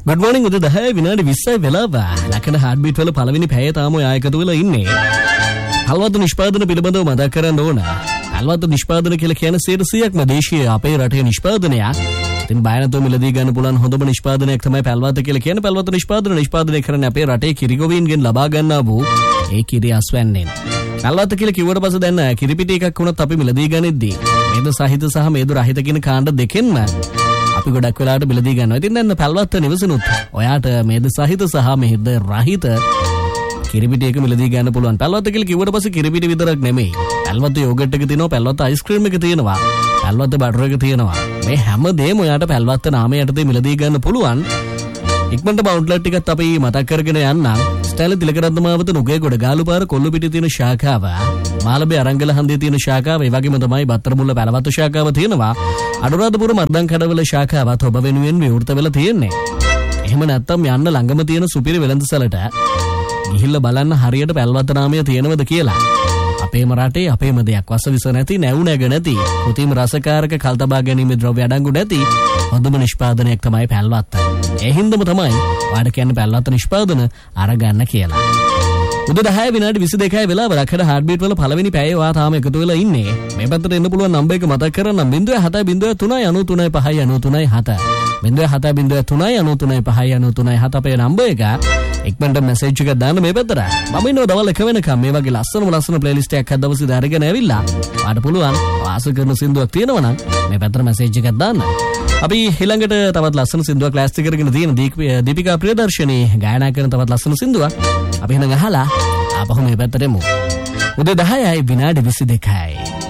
Good morning උදේ 10 විනාඩි 20යි වෙලාව. ලකන හાર્ට්බීට් වල පළවෙනි පැය තාම ඔය ආයකතු වෙලා ඉන්නේ. හල්වතු නිෂ්පාදන පිළිබඳව මතක් කරන්න ඕන. හල්වතු නිෂ්පාදන කියලා කියන්නේ 100%ක්ම දේශීය අපේ රටේ නිෂ්පාදනයක්. ඉතින් බය නැතුව මිලදී ගන්න පුළුවන් හොඳම නිෂ්පාදනයක් තමයි පැල්වත කියලා කියන්නේ. පැල්වත නිෂ්පාදනය කරන්නේ අපේ රටේ කිරිගොවීන්ගෙන් ලබා ගන්නා වූ ඒ කිරි අස්වැන්නෙන්. පැල්වත කියලා කිව්වට පස්සේ දැන් කිරිපිටි එකක් වුණත් අපි මිලදී ගනිද්දී මේද සහිත සහ මේද රහිත කියන කාණ්ඩ දෙකෙන්ම අපි ගොඩක් වෙලාවට මිලදී ගන්නවා. ඉතින් දැන් පැල්වත නිවසනුත් ඔයාට මේද සහිත සහ මේද රහිත කිරිපිටි එක මිලදී ගන්න පුළුවන්. පැල්වත කියලා කිව්වට පස්සේ කිරිපිටි විතරක් නෙමෙයි. පැල්වත යෝගට් එක තියෙනවා, පැල්වත අයිස්ක්‍රීම් එක තියෙනවා, පැල්වත බටර් එක තියෙනවා. මේ හැම දෙයක්ම ඔයාට පැල්වත නාමය යටතේ මිලදී ගන්න පුළුවන්. ඉක්මනට බවුට්ලට් එකත් අපි මතක් කරගෙන යන්නම්. ස්ටයිල් තිලකරත්න මාවත නුගේගොඩ ගාලුපාර කොල්ලුපිටිය තියෙන ශාඛාව, මාළඹේ අරංගල හන්දියේ තියෙන ශාඛාව, ඒ වගේම තමයි බත්තරමුල්ල පැලවත්ත ශාඛාව තියෙනවා. අනුරාධපුර මර්දන් කඩවල ශාඛාවත් ඔබ වෙනුවෙන් විවෘත වෙලා තියෙන්නේ. එහෙම නැත්නම් යන්න ළඟම තියෙන සුපිරි වෙළඳසලට ගිහිල්ලා බලන්න හරියට පැල්වත නාමය තියෙනවද කියලා. අපේම රටේ අපේම දෙයක් වස විස නැති, නැවු නැග නැති, කෘතිම රසකාරක කල්තබා ගැනීමේ ද්‍රව්‍ය අඩංගු නැති හොඳම නිෂ්පාදනයක් තමයි පැල්වත. ඒ හින්දම තමයි ඔයාලට කියන්නේ පැල්වත නිෂ්පාදන අරගන්න කියලා. උදේ 10 විනාඩි 22යි වෙලාව. රකඩ හાર્ට්බීට් වල පළවෙනි පැයේ ඔයා තාම එකතු වෙලා ඉන්නේ. මේ පැත්තට එන්න පුළුවන් නම්බර් එක මතක් කරගන්න 0703935937 0703935937 අපේ නම්බර් එක. ඉක්මනට මෙසේජ් එකක් දාන්න මේ පැත්තට. මම ඉන්නවා දවල් 1 වෙනකම් මේ වගේ ලස්සන ප්ලේලිස්ට් එකක් අද දවසේ දාරගෙන ඇවිල්ලා. ඔයාලට පුළුවන් ආස කරන සින්දුවක් තියෙනවා නම් මේ පැත්තට මෙසේජ් එකක් දාන්න. අපි ඊළඟට තවත් ලස්සන සින්දුවක් ක්ලාස් කරගෙන තියෙන දීපිකා ප්‍රියදර්ශනී ගායනා කරන තවත් ලස්සන සින්දුවක් අපි එහෙනම් අහලා ආපහු මේ පැත්තට එමු. උදේ 10යි විනාඩි 22යි.